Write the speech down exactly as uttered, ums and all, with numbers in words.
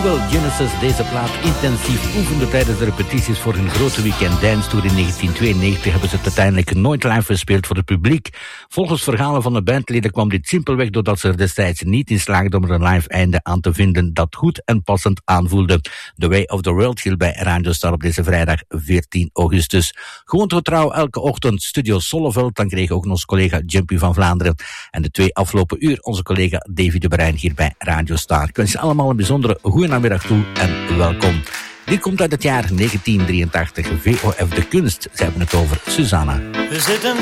Hoewel Genesis deze plaat intensief oefende tijdens de repetities voor hun grote weekend dance tour in negentien tweeënnegentig, hebben ze het uiteindelijk nooit live gespeeld voor het publiek. Volgens verhalen van de bandleden kwam dit simpelweg doordat ze er destijds niet in slaagden om er een live einde aan te vinden dat goed en passend aanvoelde. The Way of the World hield bij Radio Star op deze vrijdag veertien augustus. Gewoon trouw elke ochtend Studio Solleveld, dan kreeg ook onze collega Jumpy van Vlaanderen en de twee afgelopen uur onze collega Davy de Bruin hier bij Radio Star. Ik wens je allemaal een bijzondere goede namiddag toe en welkom. Dit komt uit het jaar negentien drieëntachtig, V O F De Kunst. Ze hebben het over Susanna. We zitten